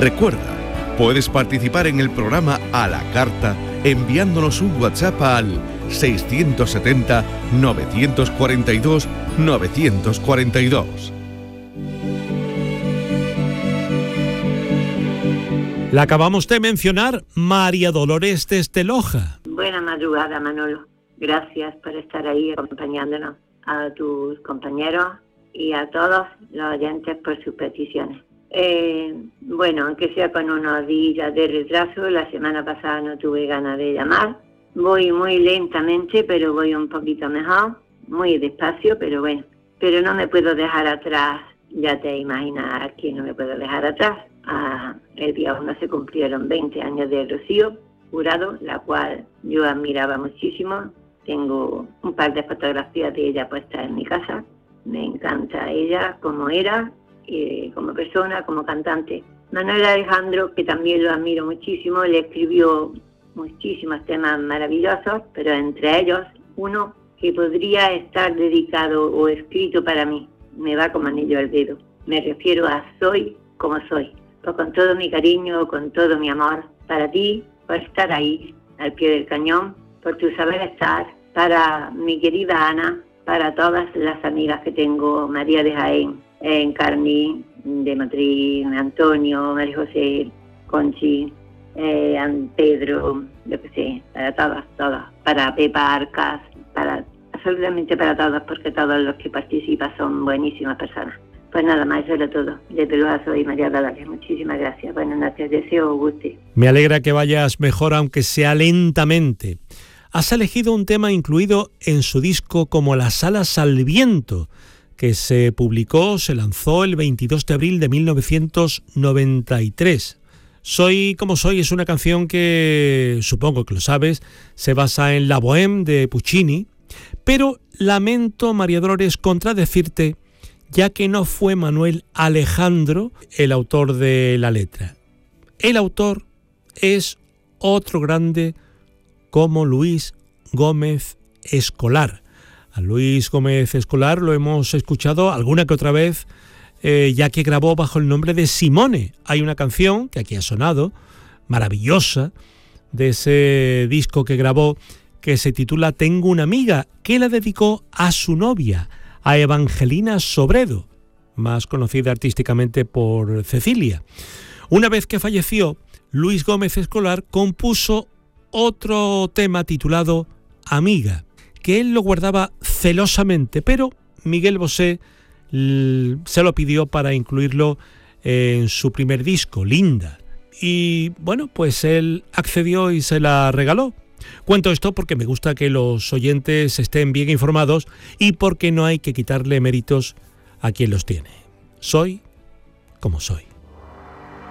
Recuerda, puedes participar en el programa a la carta enviándonos un WhatsApp al 670 942 942. La acabamos de mencionar, María Dolores desde Loja. Buena madrugada, Manolo. Gracias por estar ahí acompañándonos, a tus compañeros y a todos los oyentes por sus peticiones. Bueno, aunque sea con unos días de retraso, la semana pasada no tuve ganas de llamar. Voy muy lentamente, pero voy un poquito mejor, muy despacio, pero bueno. Pero no me puedo dejar atrás, ya te imaginas que no me puedo dejar atrás. El día 1 se cumplieron 20 años de Rocío Jurado, la cual yo admiraba muchísimo. Tengo un par de fotografías de ella puestas en mi casa. Me encanta ella como era, como persona, como cantante. Manuel Alejandro, que también lo admiro muchísimo, le escribió muchísimos temas maravillosos, pero entre ellos uno que podría estar dedicado o escrito para mí. Me va como anillo al dedo. Me refiero a Soy como soy. Pues con todo mi cariño, con todo mi amor para ti, por estar ahí, al pie del cañón, por tu saber estar, para mi querida Ana, para todas las amigas que tengo, María de Jaén, Encarni, de Madrid, Antonio, María José, Conchi, Pedro, yo qué sé, para todas, para Pepa Arcas, absolutamente para todas, porque todos los que participan son buenísimas personas. Pues nada más, eso era todo. Desde luego soy María Dolores. Muchísimas gracias. Buenas noches. Deseo guste. Me alegra que vayas mejor, aunque sea lentamente. Has elegido un tema incluido en su disco como Las alas al viento, que se lanzó el 22 de abril de 1993. Soy como soy es una canción que, supongo que lo sabes, se basa en La Bohème de Puccini, pero lamento, María Dolores, contradecirte, ya que no fue Manuel Alejandro el autor de la letra. El autor es otro grande como Luis Gómez Escolar. A Luis Gómez Escolar lo hemos escuchado alguna que otra vez, ya que grabó bajo el nombre de Simone. Hay una canción que aquí ha sonado, maravillosa, de ese disco que grabó, que se titula Tengo una amiga, que la dedicó a su novia, a Evangelina Sobredo, más conocida artísticamente por Cecilia. Una vez que falleció, Luis Gómez Escolar compuso otro tema titulado Amiga, que él lo guardaba celosamente, pero Miguel Bosé se lo pidió para incluirlo en su primer disco, Linda. Y bueno, pues él accedió y se la regaló. Cuento esto porque me gusta que los oyentes estén bien informados y porque no hay que quitarle méritos a quien los tiene. Soy como soy.